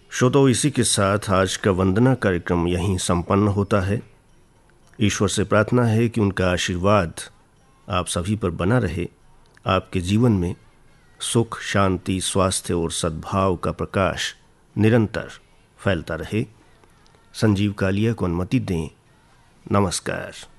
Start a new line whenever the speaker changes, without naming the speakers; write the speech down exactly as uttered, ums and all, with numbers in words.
श्रोताओ, इसी के साथ आज का वंदना कार्यक्रम यहीं संपन्न होता है। ईश्वर से प्रार्थना है कि उनका आशीर्वाद आप सभी पर बना रहे, आपके जीवन में सुख, शांति, स्वास्थ्य और सद्भाव का प्रकाश निरंतर फैलता रहे। संजीव कालिया को अनुमति दें। नमस्कार।